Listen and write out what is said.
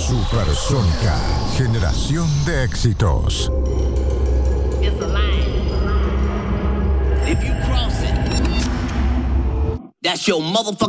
Supersónica, generación de éxitos. It's a line. If you cross it, that's your motherfucking